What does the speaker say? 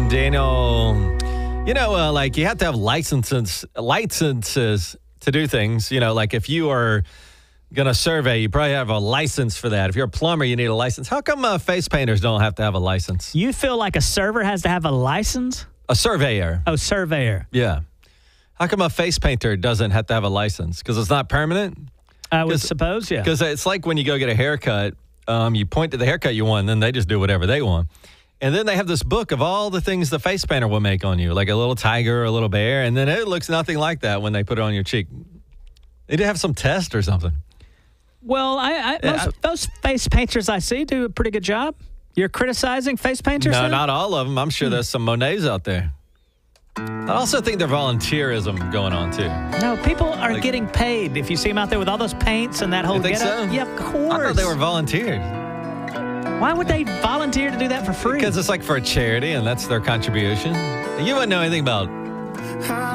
And Daniel, like you have to have licenses to do things. Like if you are going to survey, you probably have a license for that. If you're a plumber, you need a license. How come face painters don't have to have a license? You feel like a server has to have a license? A surveyor. Oh, surveyor. Yeah. How come a face painter doesn't have to have a license? Because it's not permanent? I would suppose, yeah. Because it's like when you go get a haircut, you point to the haircut you want, and then they just do whatever they want. And then they have this book of all the things the face painter will make on you, like a little tiger or a little bear, and then it looks nothing like that when they put it on your cheek. They did have some test or something. Well, most face painters I see do a pretty good job. You're criticizing face painters? No, then? not all of them. I'm sure there's some Monets out there. I also think there's volunteerism going on, too. No, people are getting paid. If you see them out there with all those paints and that whole getup. So? Yeah, of course. I thought they were volunteered. Why would they volunteer to do that for free? Because it's like for a charity, and that's their contribution. You wouldn't know anything about